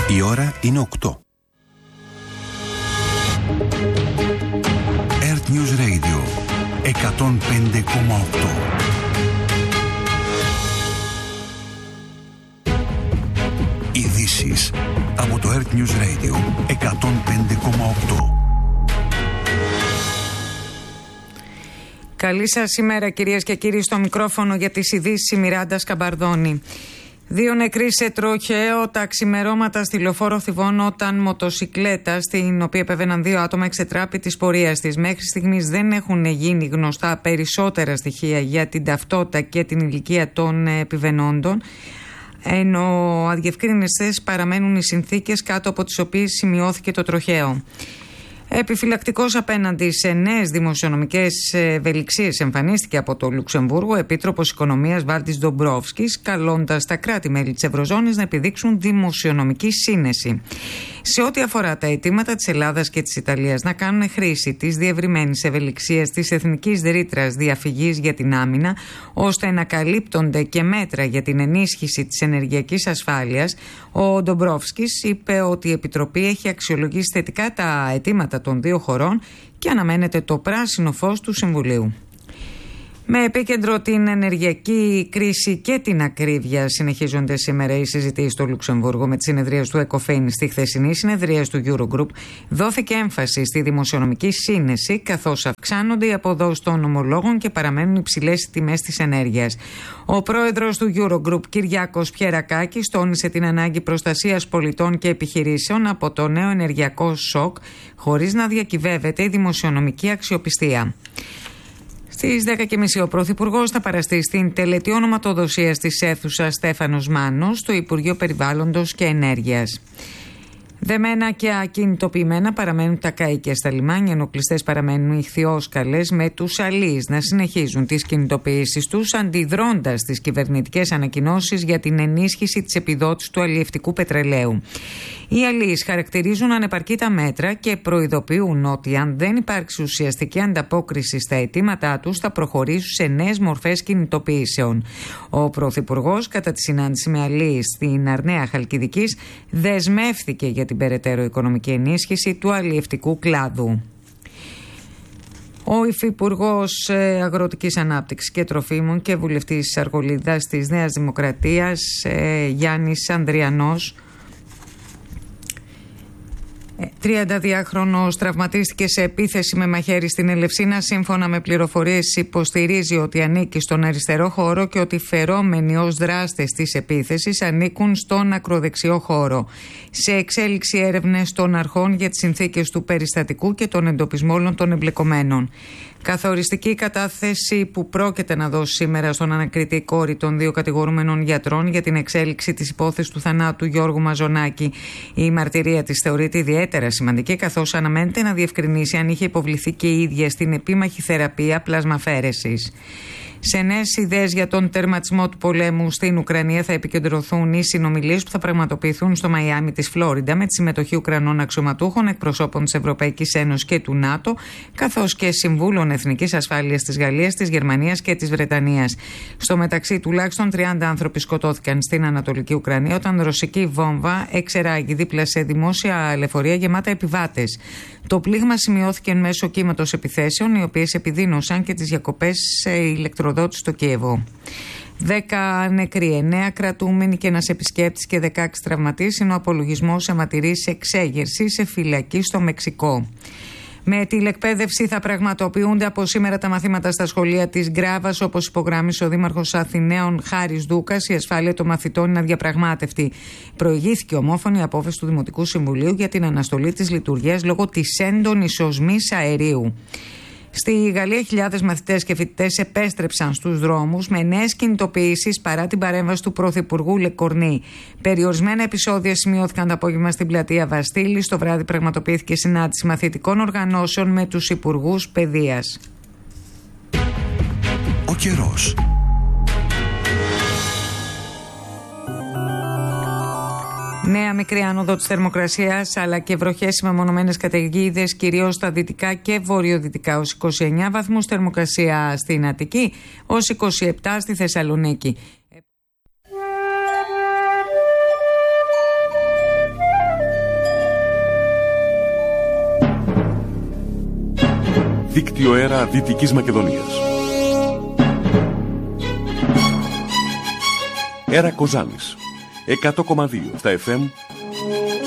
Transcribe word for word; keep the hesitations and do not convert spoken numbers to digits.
Η ώρα είναι οκτώ. Earth News Radio εκατόν πέντε κόμμα οκτώ. Ειδήσεις από το Earth News Radio εκατόν πέντε κόμμα οκτώ. Καλή σας ημέρα, κυρίες και κύριοι, στο μικρόφωνο για τις ειδήσεις η Μιράντα Σκαμπαρδόνη. Δύο νεκροί σε τροχαίο τα ξημερώματα στη λεωφόρο Θηβών όταν μοτοσικλέτα, στην οποία επέβαιναν δύο άτομα, εξετράπη της πορείας της. Μέχρι στιγμής δεν έχουν γίνει γνωστά περισσότερα στοιχεία για την ταυτότητα και την ηλικία των επιβαινόντων, ενώ αδιευκρίνιστες παραμένουν οι συνθήκες κάτω από τις οποίες σημειώθηκε το τροχαίο. Επιφυλακτικός απέναντι σε νέες δημοσιονομικές ευελιξίες εμφανίστηκε από το Λουξεμβούργο ο Επίτροπος Οικονομίας Βάλτις Ντομπρόφσκης, καλώντας τα κράτη-μέλη της Ευρωζώνης να επιδείξουν δημοσιονομική σύνεση. Σε ό,τι αφορά τα αιτήματα της Ελλάδας και της Ιταλίας να κάνουν χρήση της διευρυμένης ευελιξίας της Εθνικής Ρήτρας Διαφυγής για την άμυνα, ώστε να καλύπτονται και μέτρα για την ενίσχυση της ενεργειακής ασφάλειας, ο Ντομπρόφσκης είπε ότι η Επιτροπή έχει αξιολογήσει θετικά τα αιτήματα των δύο χωρών και αναμένεται το πράσινο φως του Συμβουλίου. Με επίκεντρο την ενεργειακή κρίση και την ακρίβεια, συνεχίζονται σήμερα οι συζητήσεις στο Λουξεμβούργο. Με τις συνεδρίες του ΕΚΟΦΗΝ στη χθεσινή συνεδρίες του Eurogroup δόθηκε έμφαση στη δημοσιονομική σύνεση, καθώς αυξάνονται οι αποδόσεις των ομολόγων και παραμένουν υψηλές οι τιμές της ενέργειας. Ο πρόεδρος του Eurogroup, Κυριάκος Πιερακάκης, τόνισε την ανάγκη προστασίας πολιτών και επιχειρήσεων από το νέο ενεργειακό σοκ, χωρίς να διακυβεύεται η δημοσιονομική αξιοπιστία. Στις δέκα και μισή ο Πρωθυπουργός θα παραστεί στην τελετή ονοματοδοσίας της αίθουσας Στέφανος Μάνος στο Υπουργείο Περιβάλλοντος και Ενέργειας. Δεμένα και ακινητοποιημένα παραμένουν τα καΐκια στα λιμάνια, ενώ κλειστές παραμένουν οι ιχθυόσκαλες, με τους αλείς να συνεχίζουν τις κινητοποιήσεις τους, αντιδρώντας τις κυβερνητικές ανακοινώσεις για την ενίσχυση της επιδότησης του αλλιευτικού πετρελαίου. Οι αλείς χαρακτηρίζουν ανεπαρκή τα μέτρα και προειδοποιούν ότι αν δεν υπάρξει ουσιαστική ανταπόκριση στα αιτήματά τους, θα προχωρήσουν σε νέες μορφές κινητοποιήσεων. Ο Πρωθυπουργός, κατά τη συνάντηση με αλείς στην Αρναία Χαλκιδικής, δεσμεύθηκε για την περαιτέρω οικονομική ενίσχυση του αλλιευτικού κλάδου. Ο Υφυπουργός Αγροτικής Ανάπτυξης και Τροφίμων και βουλευτής Αργολίδας της Νέας Δημοκρατίας, Γιάννης Ανδριανός, τριανταδυάχρονος, τραυματίστηκε σε επίθεση με μαχαίρι στην Ελευσίνα. Σύμφωνα με πληροφορίες, υποστηρίζει ότι ανήκει στον αριστερό χώρο και ότι οι φερόμενοι ως δράστες της επίθεσης ανήκουν στον ακροδεξιό χώρο. Σε εξέλιξη έρευνες των αρχών για τις συνθήκες του περιστατικού και τον εντοπισμό όλων των εμπλεκομένων. Καθοριστική κατάθεση που πρόκειται να δώσει σήμερα στον ανακριτή κόρη των δύο κατηγορούμενων γιατρών για την εξέλιξη της υπόθεσης του θανάτου Γιώργου Μαζονάκη. Η μαρτυρία της θεωρείται ιδιαίτερα σημαντική, καθώς αναμένεται να διευκρινίσει αν είχε υποβληθεί και η ίδια στην επίμαχη θεραπεία πλασμαφαίρεσης. Σε νέες ιδέες για τον τερματισμό του πολέμου στην Ουκρανία θα επικεντρωθούν οι συνομιλίες που θα πραγματοποιηθούν στο Μαϊάμι της Φλόριντα με τη συμμετοχή Ουκρανών αξιωματούχων, εκπροσώπων της Ευρωπαϊκής Ένωσης και του ΝΑΤΟ, καθώς και συμβούλων εθνικής ασφάλειας της Γαλλίας, της Γερμανίας και της Βρετανίας. Στο μεταξύ, τουλάχιστον τριάντα άνθρωποι σκοτώθηκαν στην Ανατολική Ουκρανία όταν ρωσική βόμβα εξεράγει δίπλα σε δημόσια λεωφορεία γεμάτα επιβάτες. Το πλήγμα σημειώθηκε εν μέσω κύματος επιθέσεων, οι οποίες επιδίνωσαν και τις διακοπές σε ηλεκτροδότηση στο Κίεβο. Δέκα νεκροί, εννέα κρατούμενοι και ένας επισκέπτης και δεκαέξι τραυματίες είναι ο απολογισμός αιματηρής εξέγερσης σε φυλακή στο Μεξικό. Με τηλεκπαίδευση θα πραγματοποιούνται από σήμερα τα μαθήματα στα σχολεία της Γκράβας, όπως υπογράμμισε ο Δήμαρχος Αθηναίων Χάρης Δούκας. Η ασφάλεια των μαθητών είναι αδιαπραγμάτευτη. Προηγήθηκε ομόφωνη απόφαση του Δημοτικού Συμβουλίου για την αναστολή της λειτουργίας λόγω της έντονης οσμής αερίου. Στη Γαλλία, χιλιάδες μαθητές και φοιτητές επέστρεψαν στους δρόμους με νέες κινητοποιήσεις παρά την παρέμβαση του Πρωθυπουργού Λεκορνή. Περιορισμένα επεισόδια σημειώθηκαν το απόγευμα στην πλατεία Βαστίλη. Στο βράδυ πραγματοποιήθηκε συνάντηση μαθητικών οργανώσεων με τους υπουργούς παιδείας. Ο καιρός. Νέα μικρή άνοδο της θερμοκρασίας, αλλά και βροχές με μονομένες καταιγίδες, κυρίως στα δυτικά και βορειοδυτικά, ως είκοσι εννέα βαθμούς θερμοκρασία στην Αττική, ως είκοσι επτά στη Θεσσαλονίκη. Δίκτυο Αέρα Δυτικής Μακεδονίας. Αέρα Κοζάνης εκατό κόμμα δύο στα εφ εμ